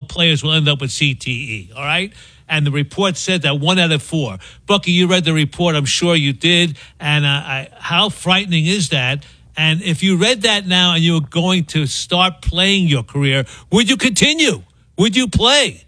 players will end up with CTE, all right? And the report said that 1 out of 4. Bucky, you read the report. I'm sure you did. And how frightening is that? And if you read that now and you were going to start playing your career, would you continue? Would you play?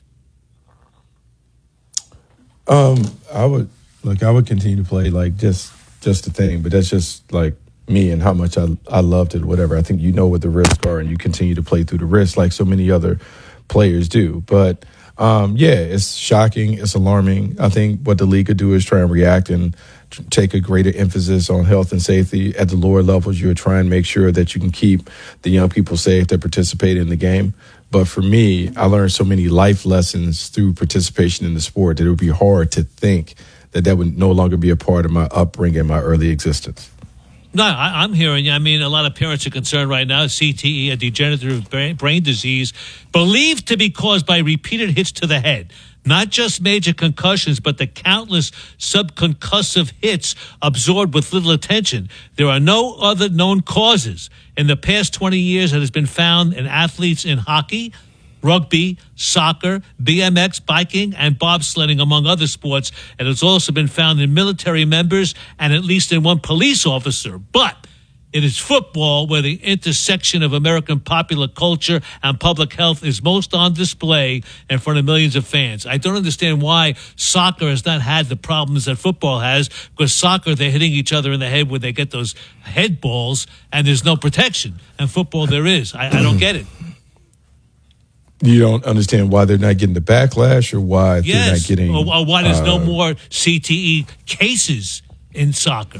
I would continue to play, like, just the thing. But that's just, like, me and how much I loved it, whatever. I think you know what the risks are, and you continue to play through the risks like so many other players do. But it's shocking. It's alarming. I think what the league could do is try and react and take a greater emphasis on health and safety at the lower levels. You're trying to make sure that you can keep the young people safe that participate in the game. But for me, I learned so many life lessons through participation in the sport that it would be hard to think that would no longer be a part of my upbringing, my early existence. No, I'm hearing you. I mean, a lot of parents are concerned right now. CTE, a degenerative brain disease, believed to be caused by repeated hits to the head. Not just major concussions, but the countless subconcussive hits absorbed with little attention. There are no other known causes. In the past 20 years, it has been found in athletes in hockey, rugby, soccer, BMX, biking, and bobsledding, among other sports. It has also been found in military members and at least in one police officer. But it is football where the intersection of American popular culture and public health is most on display in front of millions of fans. I don't understand why soccer has not had the problems that football has, because soccer, they're hitting each other in the head where they get those head balls, and there's no protection. And football, there is. I don't get it. You don't understand why they're not getting the backlash, or why they're not getting... or why there's no more CTE cases in soccer.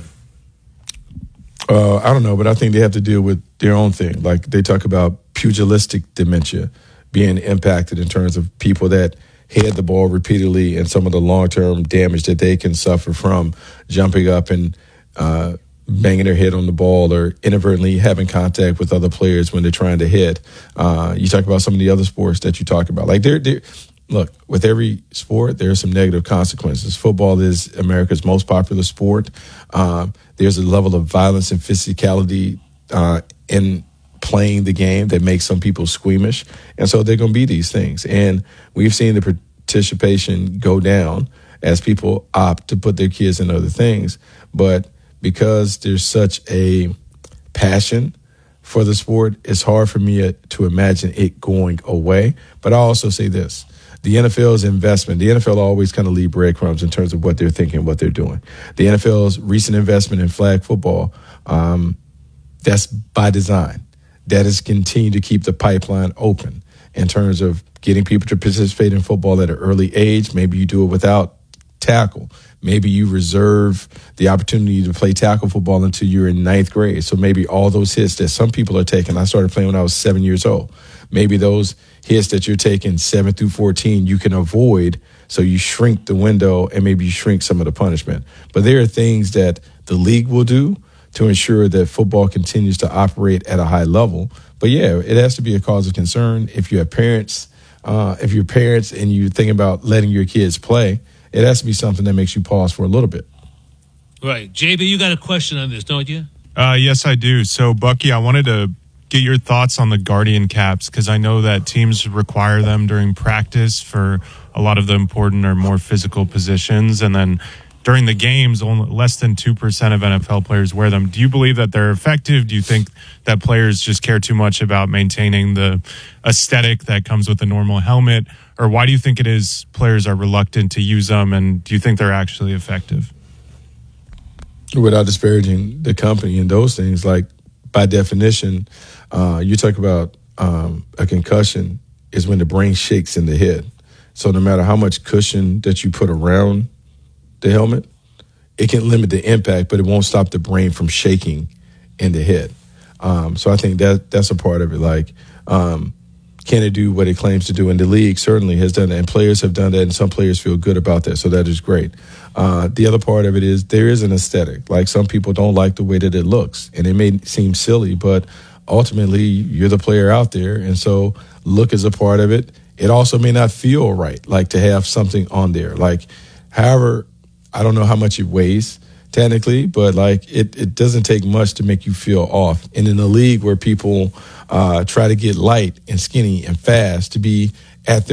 I don't know, but I think they have to deal with their own thing. Like, they talk about pugilistic dementia being impacted in terms of people that head the ball repeatedly and some of the long-term damage that they can suffer from jumping up and banging their head on the ball or inadvertently having contact with other players when they're trying to hit. You talk about some of the other sports that you talk about. Like, look, with every sport, there are some negative consequences. Football is America's most popular sport. There's a level of violence and physicality in playing the game that makes some people squeamish. And so there are going to be these things. And we've seen the participation go down as people opt to put their kids in other things. But because there's such a passion for the sport, it's hard for me to imagine it going away. But I'll also say this. The NFL's investment, the NFL always kind of leave breadcrumbs in terms of what they're thinking, what they're doing. The NFL's recent investment in flag football, that's by design. That is continued to keep the pipeline open in terms of getting people to participate in football at an early age. Maybe you do it without tackle. Maybe you reserve the opportunity to play tackle football until you're in 9th grade. So maybe all those hits that some people are taking, I started playing when I was 7 years old. Maybe those hits that you're taking 7 through 14, you can avoid. So you shrink the window and maybe you shrink some of the punishment. But there are things that the league will do to ensure that football continues to operate at a high level. But yeah, it has to be a cause of concern. If you have parents, and you think about letting your kids play, it has to be something that makes you pause for a little bit. Right. JB, you got a question on this, don't you? Yes, I do. So, Bucky, I wanted to get your thoughts on the Guardian caps, because I know that teams require them during practice for a lot of the important or more physical positions. And then during the games, only less than 2% of NFL players wear them. Do you believe that they're effective? Do you think that players just care too much about maintaining the aesthetic that comes with a normal helmet? Or why do you think it is players are reluctant to use them? And do you think they're actually effective? Without disparaging the company and those things, like, by definition, you talk about a concussion is when the brain shakes in the head. So no matter how much cushion that you put around the helmet, it can limit the impact, but it won't stop the brain from shaking in the head. So I think that's a part of it. Like, can it do what it claims to do? And the league certainly has done that, and players have done that, and some players feel good about that, so that is great. The other part of it is there is an aesthetic. Like, some people don't like the way that it looks, and it may seem silly, but ultimately you're the player out there, and so look is a part of it. It also may not feel right, like, to have something on there. Like, however, I don't know how much it weighs technically, but like it doesn't take much to make you feel off. And in a league where people try to get light and skinny and fast to be at their